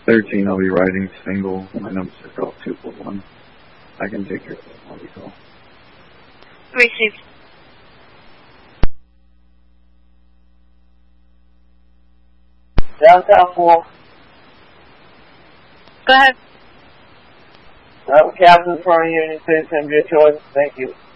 13, I'll be riding single. My number's Golf 241. I can take your call. Received. Downtown 4. Go ahead. I have a cabin in front of you, and it says your choice. Thank you.